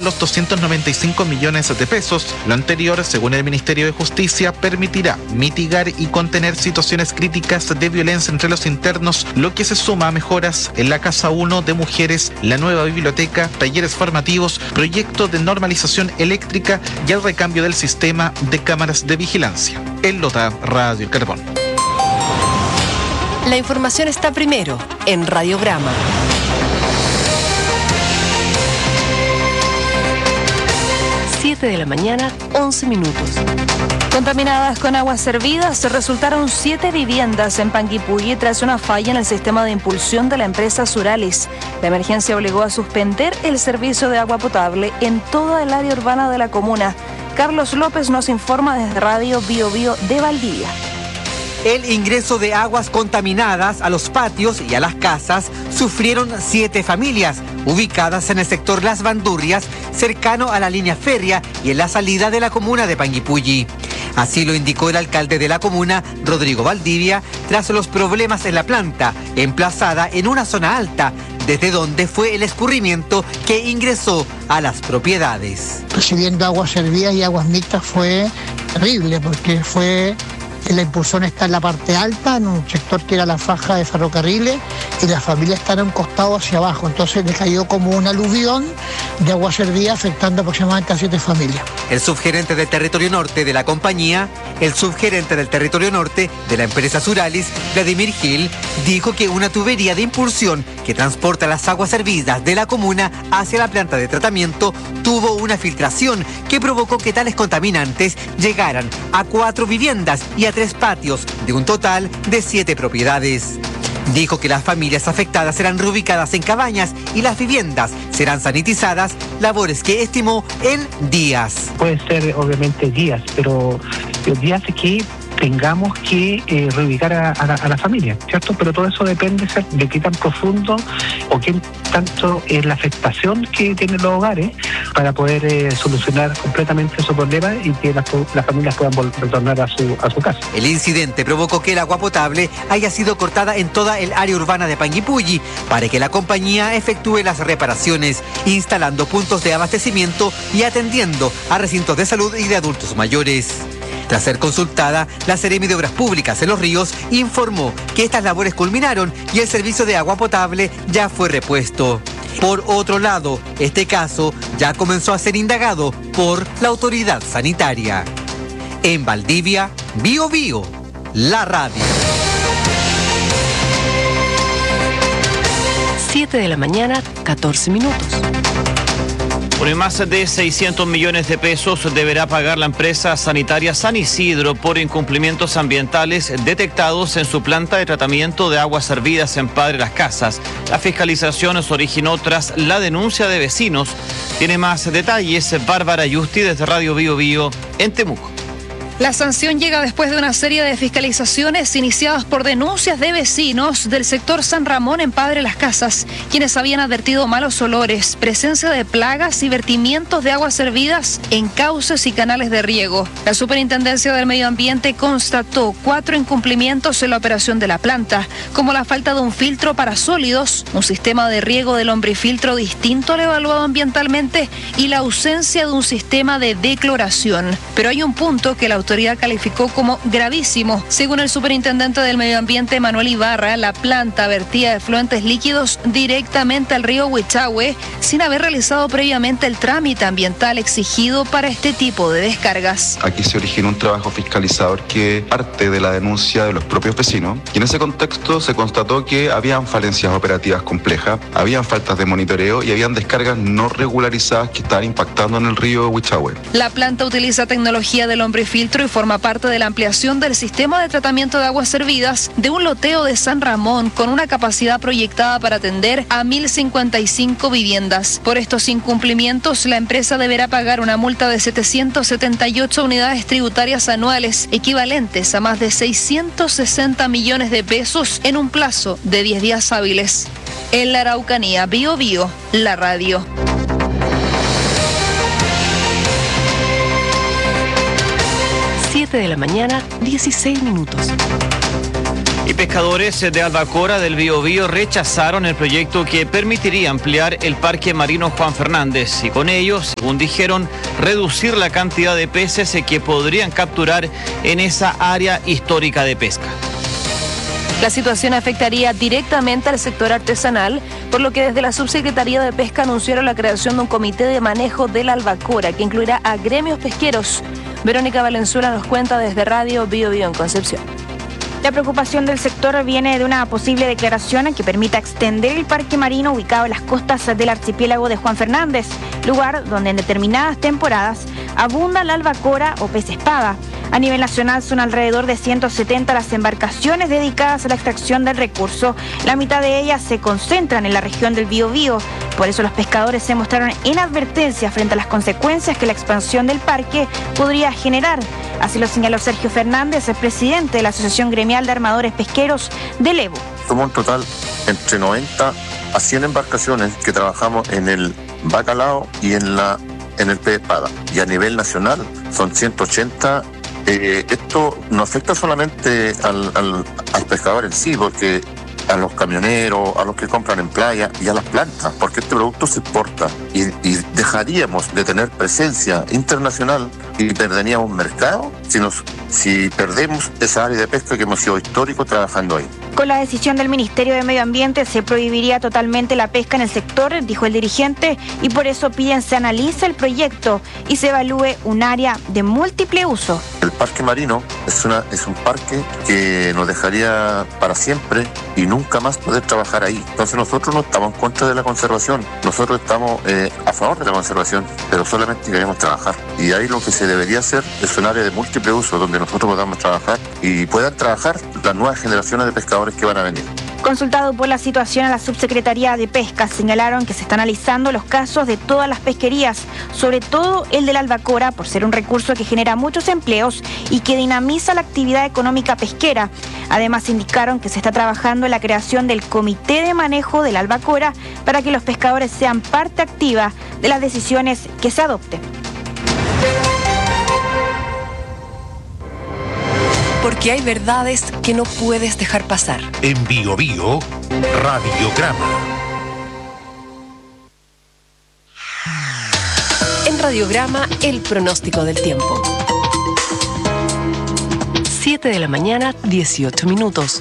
los 295 millones de pesos. Lo anterior, según el Ministerio de Justicia, permitirá mitigar y contener situaciones críticas de violencia entre los internos, lo que se suma a mejoras en la Casa 1 de Mujeres, la nueva biblioteca, talleres formativos, proyecto de normalización eléctrica y el recambio del sistema de cámaras de vigilancia. En Lota, Radio Carbón. La información está primero en Radiograma. 7 de la mañana, 11 minutos. Contaminadas con aguas servidas, resultaron 7 viviendas en Panguipulli tras una falla en el sistema de impulsión de la empresa Suralis. La emergencia obligó a suspender el servicio de agua potable en toda el área urbana de la comuna. Carlos López nos informa desde Radio Bio Bio de Valdivia. El ingreso de aguas contaminadas a los patios y a las casas sufrieron 7 familias, ubicadas en el sector Las Bandurrias, cercano a la línea férrea y en la salida de la comuna de Panguipulli. Así lo indicó el alcalde de la comuna, Rodrigo Valdivia, tras los problemas en la planta, emplazada en una zona alta, desde donde fue el escurrimiento que ingresó a las propiedades. Recibiendo aguas servidas y aguas mixtas fue terrible, porque la impulsión está en la parte alta, en un sector que era la faja de ferrocarriles, y la familia está en un costado hacia abajo. Entonces le cayó como un aluvión de agua servida, afectando aproximadamente a 7 familias. El subgerente del territorio norte de la compañía, el subgerente del territorio norte de la empresa Suralis, Vladimir Gil, dijo que una tubería de impulsión que transporta las aguas servidas de la comuna hacia la planta de tratamiento tuvo una filtración que provocó que tales contaminantes llegaran a 4 viviendas y a 3 patios de un total de 7 propiedades. Dijo que las familias afectadas serán reubicadas en cabañas y las viviendas serán sanitizadas, labores que estimó en días. Puede ser obviamente días, pero días de que tengamos que reubicar a la familia, ¿cierto? Pero todo eso depende de qué tan profundo o qué tanto es la afectación que tienen los hogares para poder solucionar completamente esos problemas y que las familias puedan retornar a su casa. El incidente provocó que el agua potable haya sido cortada en toda el área urbana de Panguipulli para que la compañía efectúe las reparaciones, instalando puntos de abastecimiento y atendiendo a recintos de salud y de adultos mayores. Tras ser consultada, la Seremi de Obras Públicas en Los Ríos informó que estas labores culminaron y el servicio de agua potable ya fue repuesto. Por otro lado, este caso ya comenzó a ser indagado por la autoridad sanitaria. En Valdivia, Bio Bio, la radio. 7 de la mañana, 14 minutos. Por más de 600 millones de pesos deberá pagar la empresa sanitaria San Isidro por incumplimientos ambientales detectados en su planta de tratamiento de aguas servidas en Padre Las Casas. La fiscalización se originó tras la denuncia de vecinos. Tiene más detalles Bárbara Yusti desde Radio Bio Bio en Temuco. La sanción llega después de una serie de fiscalizaciones iniciadas por denuncias de vecinos del sector San Ramón en Padre Las Casas, quienes habían advertido malos olores, presencia de plagas y vertimientos de aguas servidas en cauces y canales de riego. La Superintendencia del Medio Ambiente constató 4 incumplimientos en la operación de la planta, como la falta de un filtro para sólidos, un sistema de riego del lombrifiltro distinto al evaluado ambientalmente y la ausencia de un sistema de decloración. Pero hay un punto que la autoridad calificó como gravísimo. Según el superintendente del Medio Ambiente, Manuel Ibarra, la planta vertía efluentes líquidos directamente al río Huichahue sin haber realizado previamente el trámite ambiental exigido para este tipo de descargas. Aquí se originó un trabajo fiscalizador que parte de la denuncia de los propios vecinos y en ese contexto se constató que habían falencias operativas complejas, habían faltas de monitoreo y habían descargas no regularizadas que estaban impactando en el río Huichahue. La planta utiliza tecnología del lombrifiltro y forma parte de la ampliación del sistema de tratamiento de aguas servidas de un loteo de San Ramón con una capacidad proyectada para atender a 1.055 viviendas. Por estos incumplimientos, la empresa deberá pagar una multa de 778 unidades tributarias anuales, equivalentes a más de 660 millones de pesos en un plazo de 10 días hábiles. En la Araucanía, Bio Bio, la radio. 7 de la mañana, 16 minutos. Y pescadores de Albacora del Biobío rechazaron el proyecto que permitiría ampliar el parque marino Juan Fernández y con ello, según dijeron, reducir la cantidad de peces que podrían capturar en esa área histórica de pesca. La situación afectaría directamente al sector artesanal, por lo que desde la Subsecretaría de Pesca anunciaron la creación de un comité de manejo de la albacora que incluirá a gremios pesqueros. Verónica Valenzuela nos cuenta desde Radio Biobío en Concepción. La preocupación del sector viene de una posible declaración que permita extender el parque marino ubicado en las costas del archipiélago de Juan Fernández, lugar donde en determinadas temporadas abunda la albacora o pez espada. A nivel nacional son alrededor de 170 las embarcaciones dedicadas a la extracción del recurso. La mitad de ellas se concentran en la región del Biobío. Por eso los pescadores se mostraron en advertencia frente a las consecuencias que la expansión del parque podría generar. Así lo señaló Sergio Fernández, el presidente de la Asociación Gremial de Armadores Pesqueros del Evo. Somos un total entre 90 a 100 embarcaciones que trabajamos en el bacalao y en el pez espada. Y a nivel nacional son 180. Esto no afecta solamente al pescador en sí, porque a los camioneros, a los que compran en playa y a las plantas, porque este producto se exporta y dejaríamos de tener presencia internacional y perderíamos mercado si perdemos esa área de pesca que hemos sido históricos trabajando ahí. Con la decisión del Ministerio de Medio Ambiente se prohibiría totalmente la pesca en el sector, dijo el dirigente, y por eso piden se analice el proyecto y se evalúe un área de múltiple uso. El parque marino es un parque que nos dejaría para siempre y nunca más poder trabajar ahí. Entonces nosotros no estamos en contra de la conservación, nosotros estamos a favor de la conservación, pero solamente queremos trabajar. Y ahí lo que se debería hacer es un área de múltiple uso donde nosotros podamos trabajar y puedan trabajar las nuevas generaciones de pescadores que van a venir. Consultado por la situación a la Subsecretaría de Pesca, señalaron que se está analizando los casos de todas las pesquerías, sobre todo el de la albacora, por ser un recurso que genera muchos empleos y que dinamiza la actividad económica pesquera. Además, indicaron que se está trabajando en la creación del comité de manejo de la albacora para que los pescadores sean parte activa de las decisiones que se adopten. Porque hay verdades que no puedes dejar pasar. En Biobío, Radiograma. En Radiograma, el pronóstico del tiempo. 7 de la mañana, 18 minutos.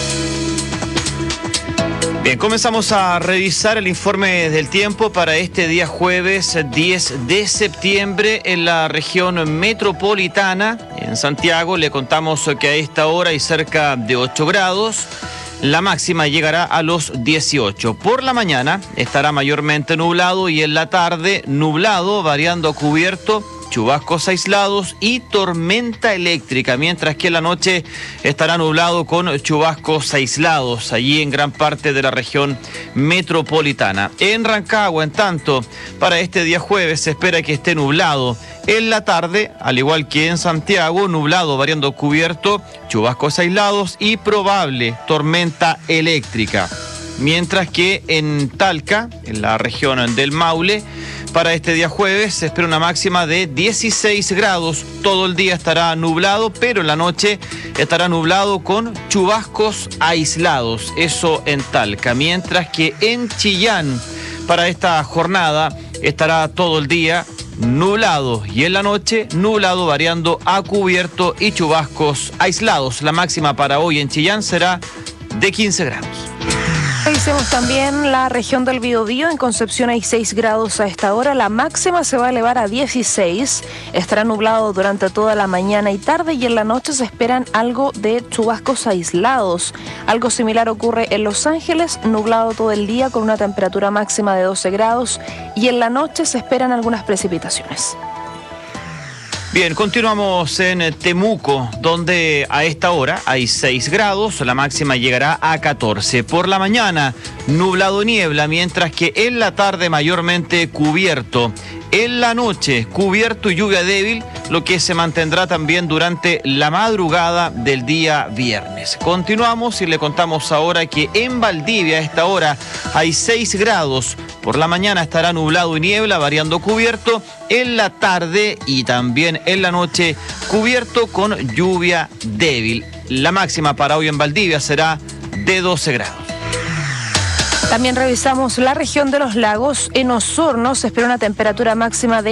Bien, comenzamos a revisar el informe del tiempo para este día jueves 10 de septiembre en la región metropolitana. En Santiago le contamos que a esta hora hay cerca de 8 grados. La máxima llegará a los 18. Por la mañana estará mayormente nublado y en la tarde nublado, variando a cubierto, chubascos aislados y tormenta eléctrica, mientras que en la noche estará nublado con chubascos aislados, allí en gran parte de la región metropolitana. En Rancagua, en tanto, para este día jueves se espera que esté nublado. En la tarde, al igual que en Santiago, nublado, variando cubierto, chubascos aislados y probable tormenta eléctrica. Mientras que en Talca, en la región del Maule, para este día jueves se espera una máxima de 16 grados. Todo el día estará nublado, pero en la noche estará nublado con chubascos aislados. Eso en Talca. Mientras que en Chillán, para esta jornada, estará todo el día nublado y en la noche nublado, variando a cubierto y chubascos aislados. La máxima para hoy en Chillán será de 15 grados. Revisemos también la región del Biobío. En Concepción hay 6 grados a esta hora. La máxima se va a elevar a 16. Estará nublado durante toda la mañana y tarde y en la noche se esperan algo de chubascos aislados. Algo similar ocurre en Los Ángeles, nublado todo el día con una temperatura máxima de 12 grados y en la noche se esperan algunas precipitaciones. Bien, continuamos en Temuco, donde a esta hora hay 6 grados, la máxima llegará a 14. Por la mañana, nublado niebla, mientras que en la tarde mayormente cubierto. En la noche, cubierto y lluvia débil, lo que se mantendrá también durante la madrugada del día viernes. Continuamos y le contamos ahora que en Valdivia a esta hora hay 6 grados. Por la mañana estará nublado y niebla, variando cubierto. En la tarde y también en la noche, cubierto con lluvia débil. La máxima para hoy en Valdivia será de 12 grados. También revisamos la región de los lagos. En Osorno se espera una temperatura máxima de